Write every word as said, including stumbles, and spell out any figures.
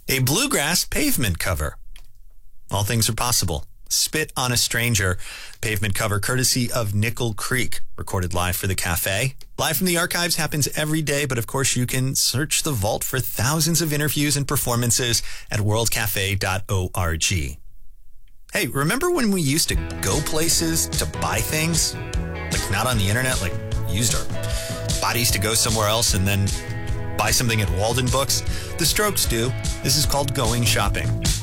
A bluegrass pavement cover. All things are possible. Spit on a Stranger pavement cover courtesy of Nickel Creek, recorded live for the cafe. Live from the archives happens every day, but of course you can search the vault for thousands of interviews and performances at world cafe dot org. Hey, remember when we used to go places to buy things? Like not on the internet, like used our bodies to go somewhere else and then buy something at Walden Books? The Strokes do. This is called Going Shopping.